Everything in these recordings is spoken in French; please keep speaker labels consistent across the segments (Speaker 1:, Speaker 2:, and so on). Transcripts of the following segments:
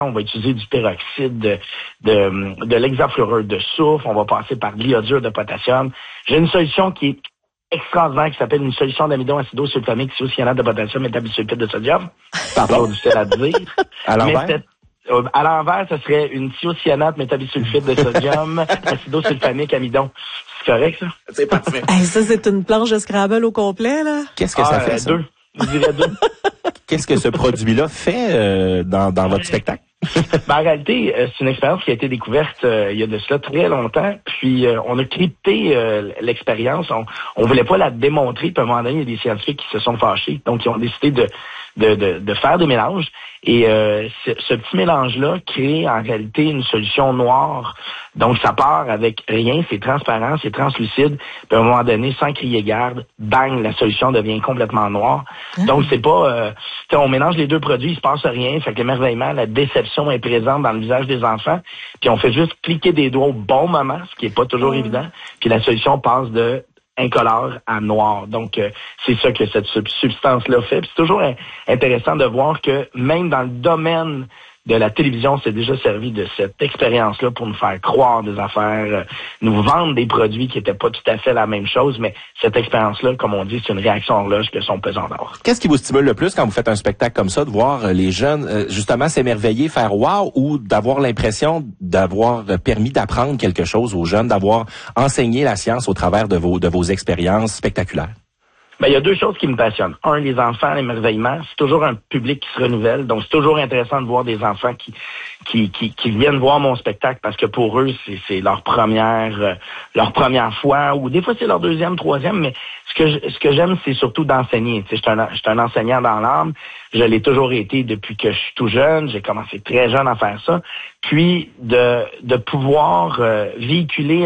Speaker 1: On va utiliser du peroxyde de l'hexafluorure de soufre. On va passer par de l'iodure de potassium. J'ai une solution qui est extraordinaire qui s'appelle une solution d'amidon acidosulfamique thiocyanate de potassium et tabisulfite de sodium.
Speaker 2: Pardon?
Speaker 1: Difficile à dire.
Speaker 2: À l'envers?
Speaker 1: À l'envers, ce serait une thiocyanate métabisulfite de sodium, acidosulfamique, amidon. C'est correct, ça?
Speaker 2: C'est parfait.
Speaker 3: Hey, ça, c'est une planche de Scrabble au complet, là.
Speaker 2: Qu'est-ce que ça fait, ça?
Speaker 1: Deux. Je dirais deux.
Speaker 2: Qu'est-ce que ce produit-là fait dans votre spectacle?
Speaker 1: En réalité, c'est une expérience qui a été découverte il y a de cela très longtemps. Puis on a crypté l'expérience. On voulait pas la démontrer. Puis à un moment donné, il y a des scientifiques qui se sont fâchés. Donc, ils ont décidé de faire des mélanges. Et ce petit mélange-là crée en réalité une solution noire. Donc, ça part avec rien, c'est transparent, c'est translucide. Puis à un moment donné, sans crier garde, bang, la solution devient complètement noire. Donc, c'est pas... on mélange les deux produits, il se passe rien. Fait que l'émerveillement, la déception est présente dans le visage des enfants. Puis on fait juste cliquer des doigts au bon moment, ce qui est pas toujours évident. Puis la solution passe de incolore à noir. Donc, c'est ça que cette substance-là fait. Puis c'est toujours intéressant de voir que même dans le domaine de la télévision, c'est déjà servi de cette expérience-là pour nous faire croire des affaires, nous vendre des produits qui n'étaient pas tout à fait la même chose, mais cette expérience-là, comme on dit, c'est une réaction horloge que son pesant d'or.
Speaker 2: Qu'est-ce qui vous stimule le plus quand vous faites un spectacle comme ça, de voir les jeunes justement s'émerveiller, faire wow, ou d'avoir l'impression d'avoir permis d'apprendre quelque chose aux jeunes, d'avoir enseigné la science au travers de vos expériences spectaculaires?
Speaker 1: Il y a deux choses qui me passionnent. Un, les enfants, l'émerveillement. C'est toujours un public qui se renouvelle. Donc, c'est toujours intéressant de voir des enfants qui viennent voir mon spectacle parce que pour eux, c'est leur première fois, ou des fois c'est leur deuxième, troisième, mais ce que j'aime, c'est surtout d'enseigner. Tu sais, je suis un enseignant dans l'âme. Je l'ai toujours été depuis que je suis tout jeune. J'ai commencé très jeune à faire ça. Puis, de pouvoir véhiculer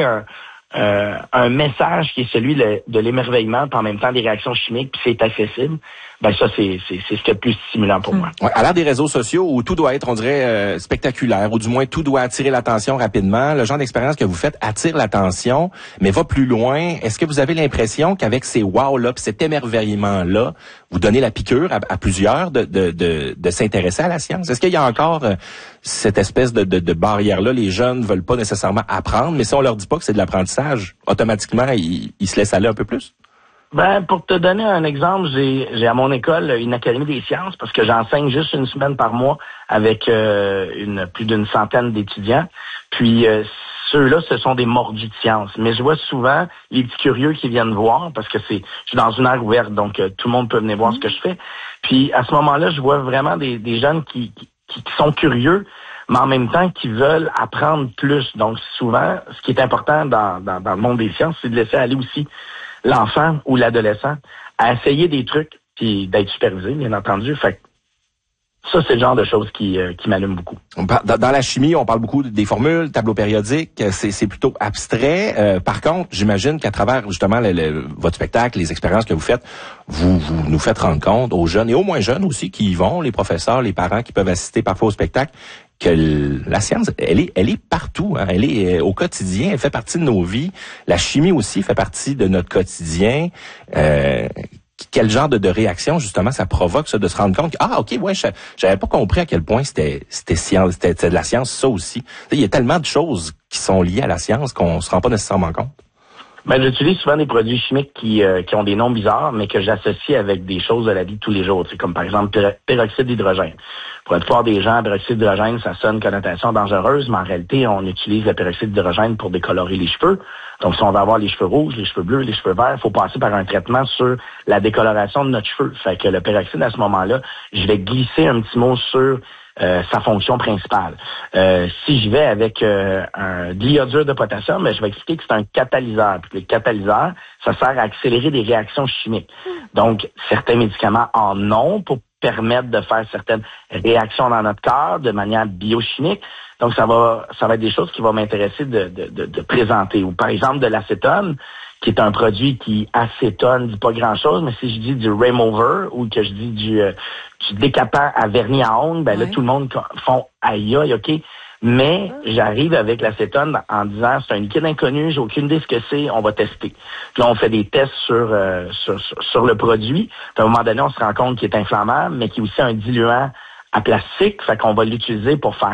Speaker 1: un message qui est celui de l'émerveillement, puis en même temps des réactions chimiques, puis c'est accessible, ça, c'est ce qui est le plus stimulant pour moi.
Speaker 2: Ouais, à l'ère des réseaux sociaux où tout doit être, on dirait, spectaculaire, ou du moins tout doit attirer l'attention rapidement, le genre d'expérience que vous faites attire l'attention, mais va plus loin. Est-ce que vous avez l'impression qu'avec ces wow-là, puis cet émerveillement-là, vous donnez la piqûre à plusieurs de s'intéresser à la science? Est-ce qu'il y a encore cette espèce de barrière-là? Les jeunes ne veulent pas nécessairement apprendre, mais si on leur dit pas que c'est de l'apprentissage, automatiquement, ils se laissent aller un peu plus?
Speaker 1: Pour te donner un exemple, j'ai à mon école une académie des sciences parce que j'enseigne juste une semaine par mois avec plus d'une centaine d'étudiants. Puis ceux-là, ce sont des mordus de science. Mais je vois souvent les petits curieux qui viennent voir parce que je suis dans une aire ouverte, donc tout le monde peut venir voir ce que je fais. Puis à ce moment-là, je vois vraiment des jeunes qui sont curieux, mais en même temps qui veulent apprendre plus. Donc souvent, ce qui est important dans le monde des sciences, c'est de laisser aller aussi l'enfant ou l'adolescent à essayer des trucs puis d'être supervisé, bien entendu. Fait que ça, c'est le genre de choses qui m'allument beaucoup.
Speaker 2: Dans la chimie, on parle beaucoup des formules, tableaux périodiques, c'est plutôt abstrait. Par contre, j'imagine qu'à travers justement votre spectacle, les expériences que vous faites, vous nous faites rendre compte aux jeunes et aux moins jeunes aussi qui y vont, les professeurs, les parents qui peuvent assister parfois au spectacle, que la science, elle est partout, hein. Elle est au quotidien, elle fait partie de nos vies. La chimie aussi fait partie de notre quotidien. Quel genre de réaction justement ça provoque, ça, de se rendre compte que ok, ouais, j'avais pas compris à quel point c'était de la science, ça aussi. Il y a tellement de choses qui sont liées à la science qu'on se rend pas nécessairement compte.
Speaker 1: J'utilise souvent des produits chimiques qui ont des noms bizarres, mais que j'associe avec des choses de la vie de tous les jours. C'est comme par exemple peroxyde d'hydrogène. Pour la plupart des gens, peroxyde d'hydrogène, ça sonne connotation dangereuse, mais en réalité, on utilise le peroxyde d'hydrogène pour décolorer les cheveux. Donc, si on veut avoir les cheveux rouges, les cheveux bleus, les cheveux verts, il faut passer par un traitement sur la décoloration de notre cheveu. Fait que le peroxyde, à ce moment-là, je vais glisser un petit mot sur sa fonction principale. Si je vais avec un d'iodure de potassium, je vais expliquer que c'est un catalyseur. Puis le catalyseur, ça sert à accélérer des réactions chimiques. Donc, certains médicaments en ont pour permettre de faire certaines réactions dans notre corps de manière biochimique. Donc, ça va être des choses qui vont m'intéresser de présenter. Ou par exemple, de l'acétone, qui est un produit qui acétone, dit pas grand-chose, mais si je dis du remover ou que je dis du décapant à vernis à ongles, là, tout le monde font aïe, OK. Mais j'arrive avec l'acétone en disant c'est un liquide inconnu, j'ai aucune idée ce que c'est, on va tester. Puis là, on fait des tests sur le produit. Puis à un moment donné, on se rend compte qu'il est inflammable, mais qu'il est aussi un diluant à plastique, fait qu'on va l'utiliser pour faire